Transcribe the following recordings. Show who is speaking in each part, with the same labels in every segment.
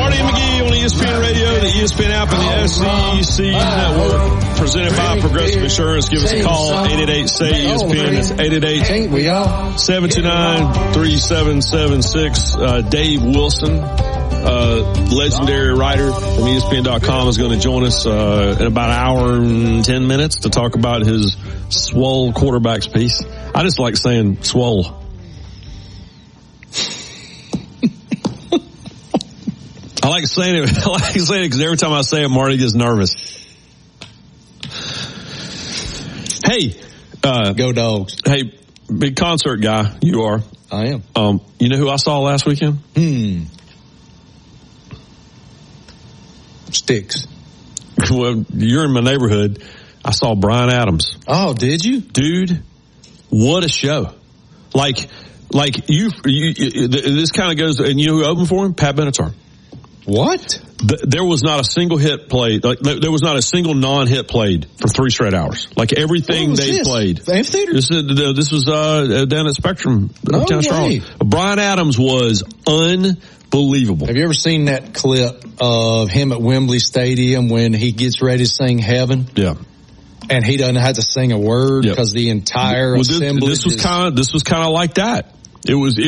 Speaker 1: Marty and McGee on ESPN Radio, the ESPN app, and the SEC Network. Presented by Progressive Insurance. Give us a call, 888-SAY-ESPN. That's 888-729-3776. Dave Wilson, legendary writer from ESPN.com, is going to join us in about an hour and 10 minutes to talk about his swole quarterbacks piece. I just like saying swole. I like saying it because every time I say it, Marty gets nervous. Hey,
Speaker 2: go Dogs.
Speaker 1: Hey, big concert guy, you are.
Speaker 2: I am.
Speaker 1: You know who I saw last weekend?
Speaker 2: Sticks.
Speaker 1: Well, you're in my neighborhood. I saw Bryan Adams.
Speaker 2: Oh, did you?
Speaker 1: Dude, what a show. Like you this kind of goes, and you know who opened for him? Pat Benatar.
Speaker 2: What?
Speaker 1: There was not a single hit played. Like there was not a single non-hit played for 3 straight hours. Like everything they played.
Speaker 2: The amphitheater?
Speaker 1: This was down at Spectrum.
Speaker 2: No way.
Speaker 1: Bryan Adams was unbelievable.
Speaker 2: Have you ever seen that clip of him at Wembley Stadium when he gets ready to sing Heaven?
Speaker 1: Yeah.
Speaker 2: And he doesn't have to sing a word because the entire assembly.
Speaker 1: This was kind of like that. It was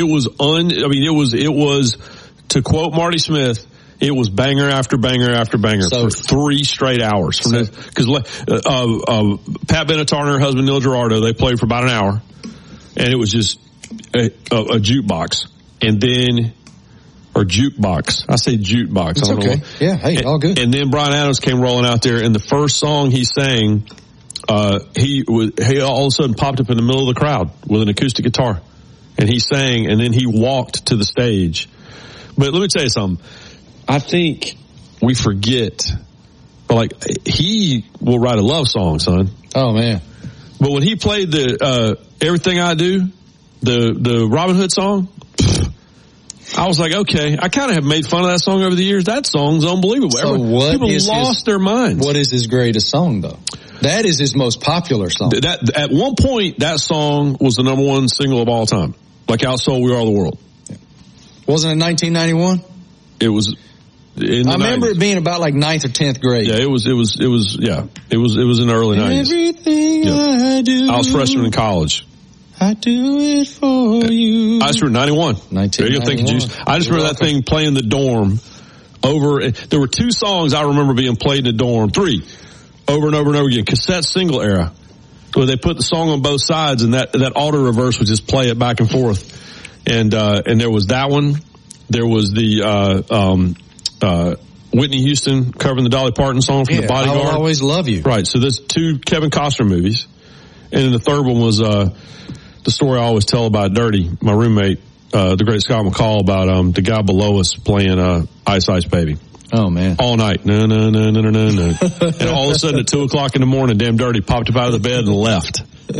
Speaker 1: to quote Marty Smith. It was banger after banger after banger for 3 straight hours. Because Pat Benatar and her husband Neil Girardo, they played for about an hour, and it was just a jukebox, and then jukebox. I say jukebox.
Speaker 2: It's okay. Yeah, hey, all good.
Speaker 1: And then Bryan Adams came rolling out there, and the first song he sang, he all of a sudden popped up in the middle of the crowd with an acoustic guitar, and he sang, and then he walked to the stage. But let me tell you something. I think we forget, but he will write a love song, son.
Speaker 2: Oh man.
Speaker 1: But when he played the, Everything I Do, the Robin Hood song, I was like, okay, I kind of have made fun of that song over the years. That song's unbelievable.
Speaker 2: So
Speaker 1: people lost their minds.
Speaker 2: What is his greatest song though? That is his most popular song.
Speaker 1: That at one point, that song was the number 1 single of all time. Like Outsold We Are the World.
Speaker 2: Yeah. Wasn't it 1991?
Speaker 1: It was. I
Speaker 2: remember it being about like 9th or 10th grade.
Speaker 1: Yeah, it was in the early 90s.
Speaker 2: Everything I do.
Speaker 1: I was freshman in college.
Speaker 2: I do it for you.
Speaker 1: I just remember 91.
Speaker 2: 1991.
Speaker 1: I just remember that thing playing the dorm over. There were 2 songs I remember being played in the dorm. 3 over and over and over again. Cassette single era, where they put the song on both sides, and that auto reverse would just play it back and forth. And there was that one. There was the Whitney Houston covering the Dolly Parton song from The Bodyguard.
Speaker 2: I'll Always Love You.
Speaker 1: Right. So there's 2 Kevin Costner movies. And then the third one was, the story I always tell about Dirty, my roommate, the great Scott McCall, about, the guy below us playing, Ice Ice Baby.
Speaker 2: Oh man.
Speaker 1: All night. No. And all of a sudden at 2:00 in the morning, damn Dirty popped up out of the bed and left.